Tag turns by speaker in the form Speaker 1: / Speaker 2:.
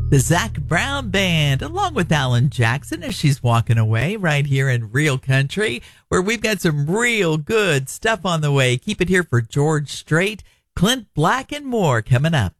Speaker 1: The Zac Brown Band, along with Alan Jackson, as she's walking away right here in Real Country, where we've got some real good stuff on the way. Keep it here for George Strait, Clint Black, and more coming up.